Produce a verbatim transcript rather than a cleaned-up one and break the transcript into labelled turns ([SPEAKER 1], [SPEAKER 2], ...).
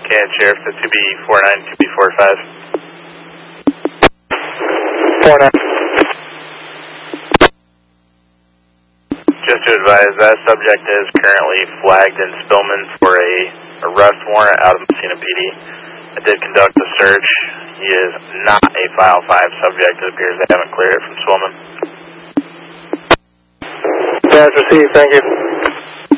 [SPEAKER 1] Can Sheriff to two B four nine, two B four five.
[SPEAKER 2] four nine.
[SPEAKER 1] Just to advise, that subject is currently flagged in Spillman for a arrest warrant out of Messina P D. I did conduct a search. He is not a File five subject. It appears they haven't cleared it from Spillman.
[SPEAKER 2] That's received. Thank you.